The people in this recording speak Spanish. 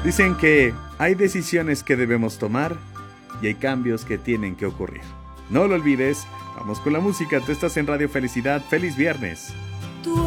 Dicen que hay decisiones que debemos tomar y hay cambios que tienen que ocurrir. No lo olvides, vamos con la música, tú estás en Radio Felicidad, feliz viernes.